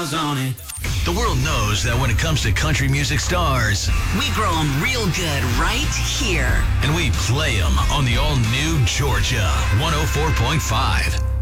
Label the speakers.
Speaker 1: miles on it.
Speaker 2: The world knows that when it comes to country music stars,
Speaker 3: we grow them real good right here.
Speaker 2: And we play them on the all-new Georgia 104.5.